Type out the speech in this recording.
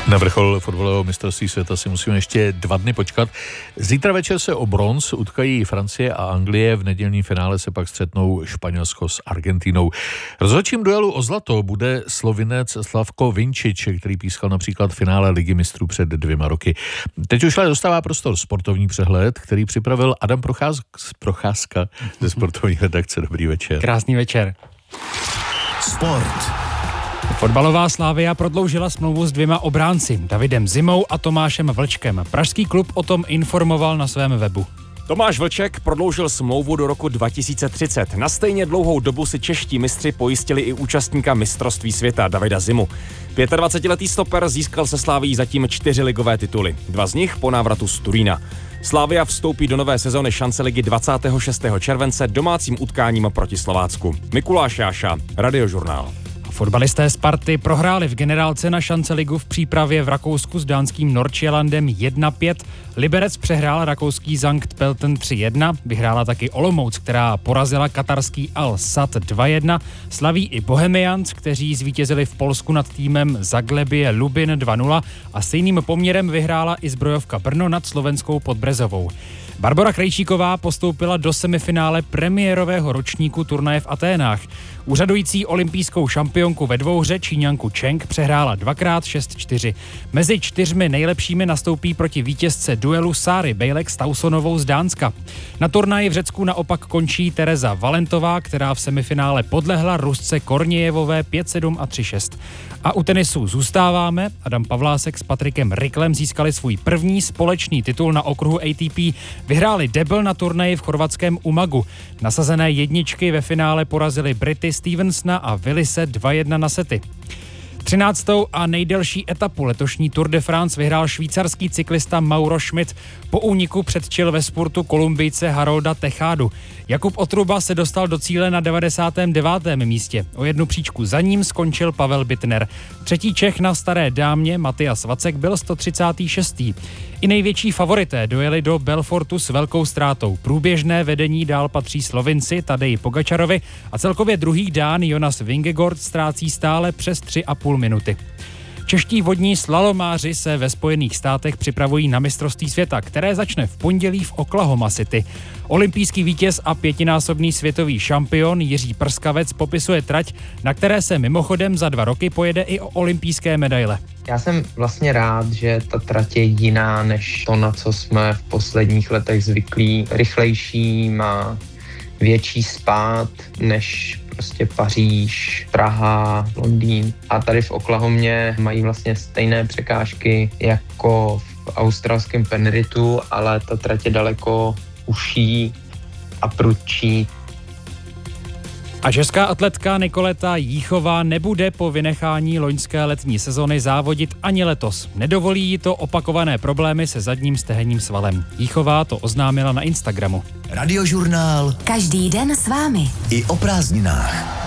Na vrchol fotbalového mistrovství světa si musíme ještě 2 dny počkat. Zítra večer se o bronz utkají Francie a Anglie, v nedělním finále se pak střetnou Španělsko s Argentinou. Rozhodčím duelu o zlato bude Slovinec Slavko Vinčič, který pískal například finále Ligy mistrů před 2 roky. Teď už ale dostává prostor sportovní přehled, který připravil Adam Procházka ze sportovní redakce. Dobrý večer. Krásný večer. Sport. Fotbalová Slavia prodloužila smlouvu s 2 obránci, Davidem Zimou a Tomášem Vlčkem. Pražský klub o tom informoval na svém webu. Tomáš Vlček prodloužil smlouvu do roku 2030. Na stejně dlouhou dobu si čeští mistři pojistili i účastníka mistrovství světa Davida Zimu. 25letý stoper získal se Slavií zatím 4 ligové tituly. 2 z nich po návratu z Turína. Slavia vstoupí do nové sezony šance ligy 26. července domácím utkáním proti Slovácku. Mikuláš Jáša, Radiožurnál. Fotbalisté Sparty prohráli v generálce na šance ligu v přípravě v Rakousku s dánským Nordsjællandem 1-5. Liberec přehrál rakouský Sankt Pölten 3-1. Vyhrála taky Olomouc, která porazila katarský Al Sadd 2-1. Slaví i Bohemians, kteří zvítězili v Polsku nad týmem Zaglebie Lubin 2-0 a stejným poměrem vyhrála i Zbrojovka Brno nad slovenskou Podbrezovou. Barbora Krejčíková postoupila do semifinále premiérového ročníku turnaje v Aténách. Úřadující olympijskou šampionku ve dvouhře Číňanku Cheng přehrála 2x 6-4. Mezi 4 nejlepšími nastoupí proti vítězce duelu Sáry Bejlek s Tausonovou z Dánska. Na turnaji v Řecku naopak končí Tereza Valentová, která v semifinále podlehla Rusce Kornějevové 5-7 a 3-6. A u tenisu zůstáváme. Adam Pavlásek s Patrikem Riklem získali svůj první společný titul na okruhu ATP. Vyhráli debl na turnaji v chorvatském Umagu. Nasazené jedničky ve finále porazili Brity Stevensona a Willise 2-1 na sety. 13. a nejdelší etapu letošní Tour de France vyhrál švýcarský cyklista Mauro Schmidt po úniku předčil ve spurtu Kolumbijce Harolda Techádu. Jakub Otruba se dostal do cíle na 99. místě. O 1 příčku za ním skončil Pavel Bittner. Třetí Čech na staré dámě Matias Vacek byl 136. I největší favorité dojeli do Belfortu s velkou ztrátou. Průběžné vedení dál patří Slovinci Tadeji Pogačarovi a celkově druhý Dán Jonas Vingegaard ztrácí stále přes 3,5 minuty. Čeští vodní slalomáři se ve Spojených státech připravují na mistrovství světa, které začne v pondělí v Oklahoma City. Olympijský vítěz a 5násobný světový šampion Jiří Prskavec popisuje trať, na které se mimochodem za 2 roky pojede i o olympijské medaile. Já jsem vlastně rád, že ta trať je jiná než to, na co jsme v posledních letech zvyklí. Rychlejší, má větší spád než prostě Paříž, Praha, Londýn. A tady v Oklahomě mají vlastně stejné překážky jako v australském Penritu, ale ta trať je daleko užší a prudčí. A česká atletka Nikoleta Jíchová nebude po vynechání loňské letní sezony závodit ani letos. Nedovolí jí to opakované problémy se zadním stehenním svalem. Jíchová to oznámila na Instagramu. Radiožurnál. Každý den s vámi. I o prázdninách.